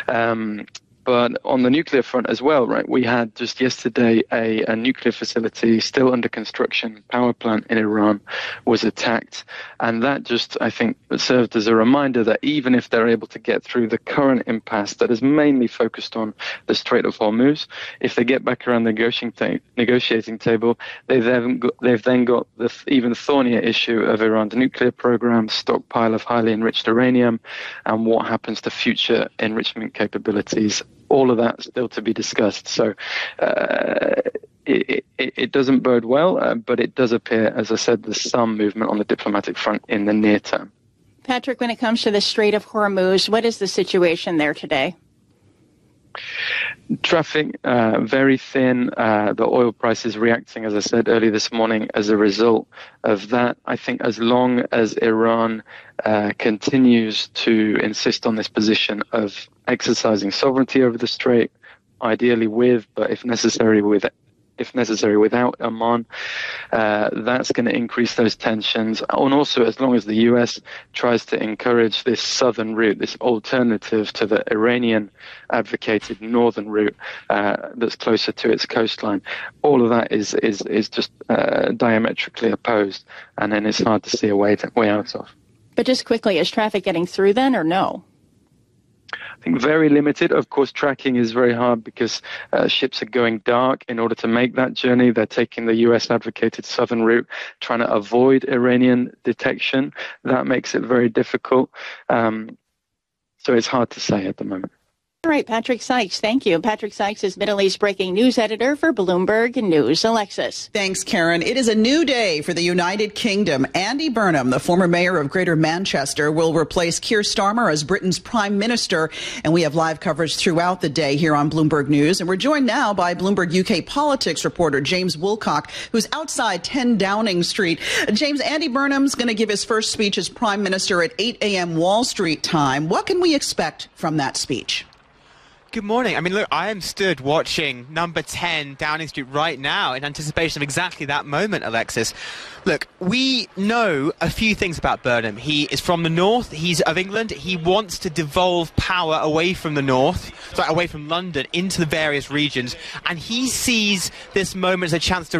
But on the nuclear front as well, right, we had just yesterday a nuclear facility still under construction, power plant in Iran, was attacked. And that just, I think, served as a reminder that even if they're able to get through the current impasse that is mainly focused on the Strait of Hormuz, if they get back around the negotiating table, they've then got the even thornier issue of Iran's nuclear program, stockpile of highly enriched uranium, and what happens to future enrichment capabilities. All of that still to be discussed. So it doesn't bode well, but it does appear, as I said, there's some movement on the diplomatic front in the near term. Patrick, when it comes to the Strait of Hormuz, what is the situation there today? Traffic very thin. The oil price is reacting, as I said earlier this morning, as a result of that. I think as long as Iran continues to insist on this position of exercising sovereignty over the strait, ideally with, but if necessary without Oman, that's going to increase those tensions. And also, as long as the U.S. tries to encourage this southern route, this alternative to the Iranian-advocated northern route that's closer to its coastline, all of that is just diametrically opposed, and then it's hard to see a way out of. But just quickly, is traffic getting through then, or no? I think very limited. Of course, tracking is very hard because ships are going dark in order to make that journey. They're taking the U.S.-advocated southern route, trying to avoid Iranian detection. That makes it very difficult. So it's hard to say at the moment. All right, Patrick Sykes, thank you. Patrick Sykes is Middle East breaking news editor for Bloomberg News. Alexis. Thanks, Karen. It is a new day for the United Kingdom. Andy Burnham, the former mayor of Greater Manchester, will replace Keir Starmer as Britain's prime minister. And we have live coverage throughout the day here on Bloomberg News. And we're joined now by Bloomberg UK politics reporter James Woolcock, who's outside 10 Downing Street. James, Andy Burnham's going to give his first speech as prime minister at 8 a.m. Wall Street time. What can we expect from that speech? Good morning. I mean, look, I am stood watching number 10 Downing Street right now in anticipation of exactly that moment, Alexis. Look, we know a few things about Burnham. He is from the north. He's of England. He wants to devolve power away from the north, away from London, into the various regions. And he sees this moment as a chance to